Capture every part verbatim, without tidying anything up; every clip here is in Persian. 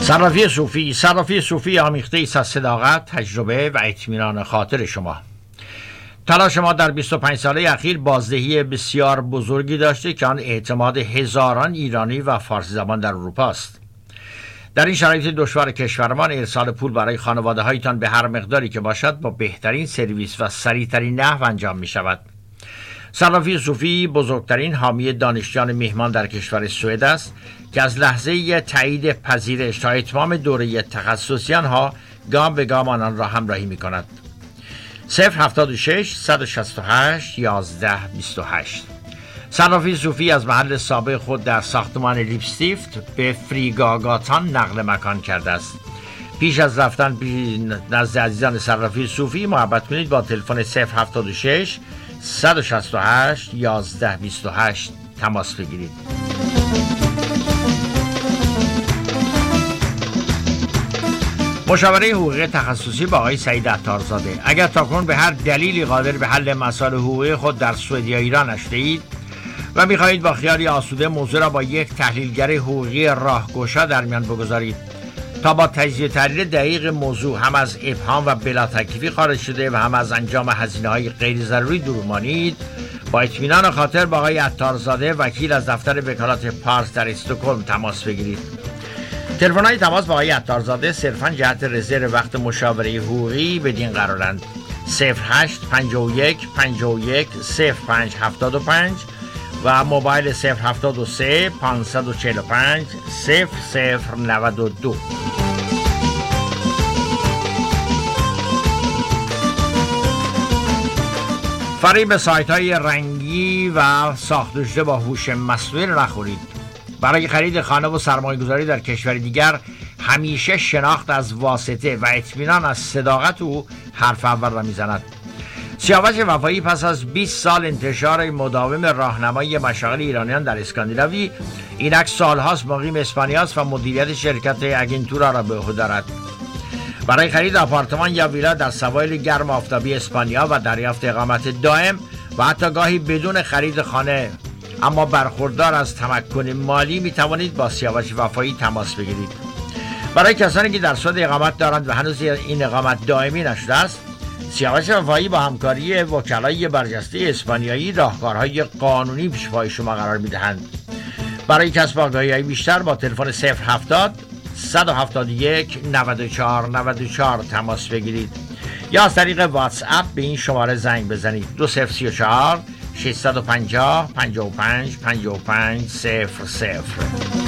صرافی صوفی صرافی صوفی آمیخته ایست از صداقت، تجربه و اطمینان خاطر شما. تلاش ما در بیست و پنج ساله اخیر بازدهی بسیار بزرگی داشته که آن اعتماد هزاران ایرانی و فارسی زبان در اروپا است. در این شرایط دشوار کشورمان ارسال پول برای خانواده هایتان به هر مقداری که باشد با بهترین سرویس و سریعترین نحو انجام می شود. صرافی صوفی بزرگترین حامی دانشجویان میهمان در کشور سوئد است که از لحظه تایید پذیرش تا اتمام دوره تخصصی آنها گام به گام آنان را همراهی می کند. صفر هفتاد و شش صد و شصت و هشت یازده بیست و هشت. صرافی صوفی از محل سابق خود در ساختمان لیپستیفت به فریگاگاتان نقل مکان کرده است. پیش از رفتن نزد عزیزان صرافی صوفی محبت کنید با تلفن صفر هفتاد و شش صد و شصت و هشت یازده بیست و هشت تماس بگیرید. مشاوره حقوقی تخصصی با آقای سعید عطارزاده. اگر تاکنون به هر دلیلی قادر به حل مسائل حقوقی خود در سوئد یا ایران نشده‌اید و می‌خواهید با خیالی آسوده موضوع را با یک تحلیلگر حقوقی راهگشا در میان بگذارید تا با تجزیه تحلیل دقیق موضوع هم از ابهام و بلا تکلیفی خارج شده و هم از انجام هزینه‌های غیر ضروری دور مانید، با اطمینان خاطر با آقای عطارزاده وکیل از دفتر وکالت پارس در استکهلم تماس بگیرید. تلفن‌های تماس با آقای عطارزاده صرفاً جهت رزرو وقت مشاوره حقوقی بدین قرارند: صفر هشت پنجاه و یک پنجاه و یک صفر پنج هفتاد و پنج و موبایل صفر هفتاد و سه پانصد و چهل و پنج صفر صفر نود و دو. فریب سایت‌های رنگی و ساخته شده با هوش مصنوعی را نخورید. برای خرید خانه و سرمایه‌گذاری در کشور دیگر همیشه شناخت از واسطه و اطمینان از صداقت او حرف اول را میزند. سیاوش وفایی پس از بیست سال انتشار مداوم راهنمایی مشاغل ایرانیان در اسکاندیناوی، اینک سالهاست مقیم اسپانیا است و مدیریت شرکت اگنتورا را به عهده دارد. برای خرید آپارتمان یا ویلا در سواحل گرم آفتابی اسپانیا و دریافت اقامت دائم و حتی گاهی بدون خرید خانه اما برخوردار از تمکن مالی می توانید با سیاوش وفایی تماس بگیرید. برای کسانی که در سوئد اقامت دارند و هنوز این اقامت دائمی نشده است، سیاوش وفایی با همکاری وکلای برجسته اسپانیایی راهکارهای قانونی پیش پای شما قرار می دهند. برای کسب آگاهی‌های بیشتر با تلفن صفر هفتاد صد و هفتاد و یک نود و چهار نود و چهار تماس بگیرید یا از طریق واتس اپ به این شماره زنگ بزنید: دو صفر سه چهار ششصد و پنجاه پنجاه و پنج پنجاه و پنج صفر صفر.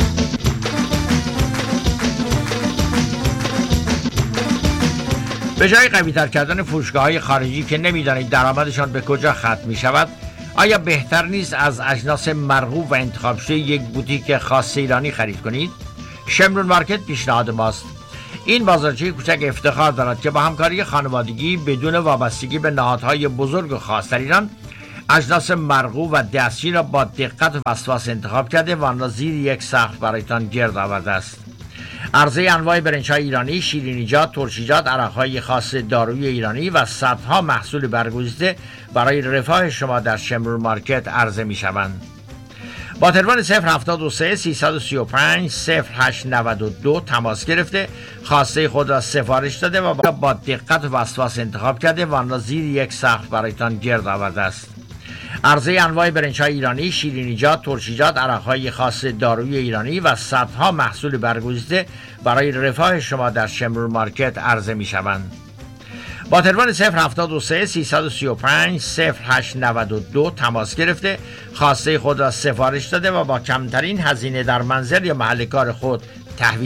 به جای قوی‌تر کردن فروشگاه‌های خارجی که نمی‌دانید درآمدشان به کجا ختم می‌شود، آیا بهتر نیست از اجناس مرغوب و انتخاب شده یک بوتیک خاص ایرانی خرید کنید؟ شمرون مارکت پیشنهاد ماست. این بازارچه کوچک افتخار دارد که با همکاری خانوادگی بدون وابستگی به نهادهای بزرگ و خاص در ایران اجناس مرغوب و دستچین را با دقت و وسواس انتخاب کرده و آن را زیر یک سقف برایتان گرد آورده است. عرضه انواع برنج‌های ایرانی، شیرینیجات، ترشیجات، عرق‌های خاص دارویی ایرانی و صدها محصول برگزیده برای رفاه شما در شمرون مارکت عرضه می‌شوند. با تلفن صفر هفتاد و سه سیصد و سی و پنج صفر هشت نود و دو تماس گرفته خواسته خود را سفارش داده و با دقت و وسواس انتخاب کرده و آن را زیر یک سقف برایتان گرد آورده است. عرضه انواع برنج‌های ایرانی، شیرینیجات، ترشیجات، عرق‌های خاص دارویی ایرانی و صدها محصول برگزیده برای رفاه شما در شمرون مارکت عرضه می‌شوند. با تلفن صفر هفتاد و سه سیصد و سی و پنج صفر هشت نود و دو تماس گرفته خواسته خود را سفارش داده و با کمترین هزینه در منزل یا محل کار خود تحویل